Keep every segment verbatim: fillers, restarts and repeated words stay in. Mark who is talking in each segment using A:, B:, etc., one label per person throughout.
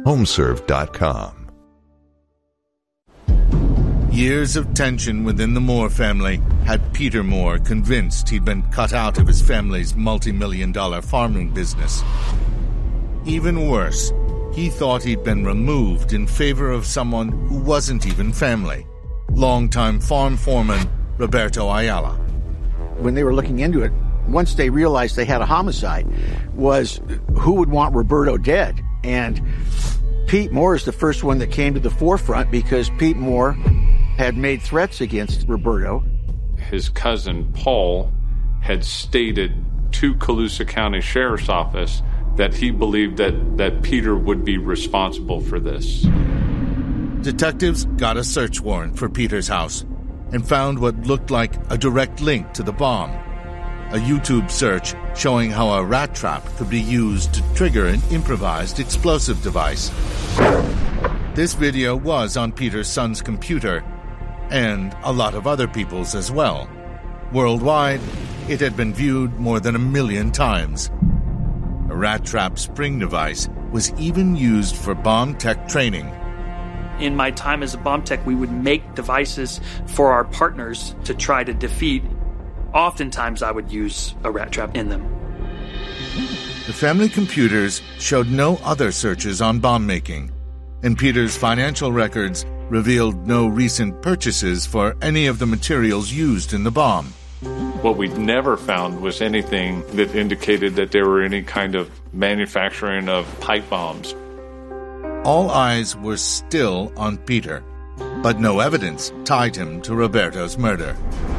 A: homeserve dot com.
B: Years of tension within the Moore family had Peter Moore convinced he'd been cut out of his family's multi-million dollar farming business. Even worse, he thought he'd been removed in favor of someone who wasn't even family, longtime farm foreman Roberto Ayala.
C: When they were looking into it, once they realized they had a homicide, was who would want Roberto dead? And Pete Moore is the first one that came to the forefront because Pete Moore had made threats against Roberto.
D: His cousin, Paul, had stated to Colusa County Sheriff's Office that he believed that, that Peter would be responsible for this.
B: Detectives got a search warrant for Peter's house and found what looked like a direct link to the bomb. A YouTube search showing how a rat trap could be used to trigger an improvised explosive device. This video was on Peter's son's computer, and a lot of other people's as well. Worldwide, it had been viewed more than a million times. A rat trap spring device was even used for bomb tech training.
E: In my time as a bomb tech, we would make devices for our partners to try to defeat. Oftentimes, I would use a rat trap in them.
B: The family computers showed no other searches on bomb making, and Peter's financial records revealed no recent purchases for any of the materials used in the bomb.
D: What we never found was anything that indicated that there were any kind of manufacturing of pipe bombs.
B: All eyes were still on Peter, but no evidence tied him to Roberto's murder.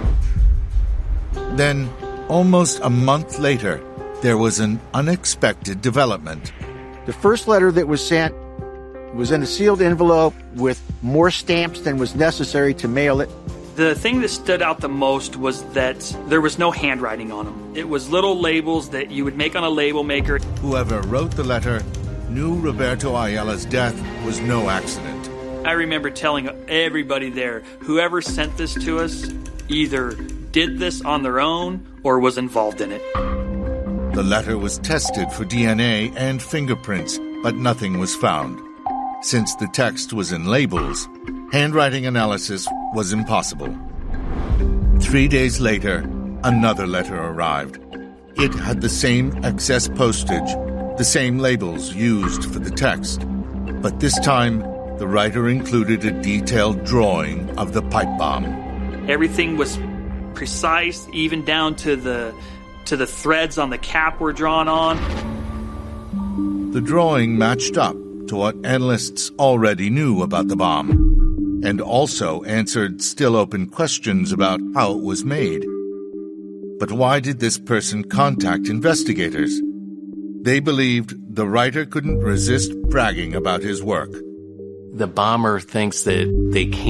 B: Then, almost a month later, there was an unexpected development.
C: The first letter that was sent was in a sealed envelope with more stamps than was necessary to mail it.
E: The thing that stood out the most was that there was no handwriting on them. It was little labels that you would make on a label maker.
B: Whoever wrote the letter knew Roberto Ayala's death was no accident.
E: I remember telling everybody there, whoever sent this to us either did this on their own or was involved in it.
B: The letter was tested for D N A and fingerprints, but nothing was found. Since the text was in labels, handwriting analysis was impossible. Three days later, another letter arrived. It had the same excess postage, the same labels used for the text. But this time, the writer included a detailed drawing of the pipe bomb.
E: Everything was precise, even down to the to the threads on the cap were drawn on.
B: The drawing matched up to what analysts already knew about the bomb, and also answered still open questions about how it was made. But why did this person contact investigators? They believed the writer couldn't resist bragging about his work.
F: The bomber thinks that they can't